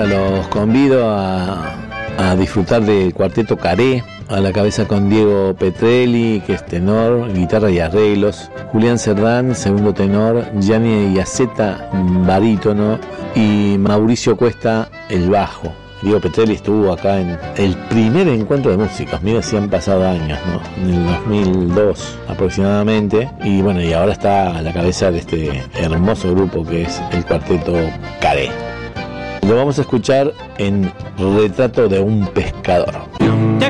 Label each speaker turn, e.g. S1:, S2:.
S1: ahora los convido a disfrutar del Cuarteto Caré, a la cabeza con Diego Petrelli, que es tenor, guitarra y arreglos, Julián Cerdán, segundo tenor, Gianni Iaceta, barítono, y Mauricio Cuesta, el bajo. Diego Petrelli estuvo acá en el primer encuentro de músicos, mira si han pasado años, ¿no? En el 2002 aproximadamente, y bueno, y ahora está a la cabeza de este hermoso grupo que es el Cuarteto Caré. Lo vamos a escuchar en Retrato de un pescador.
S2: Te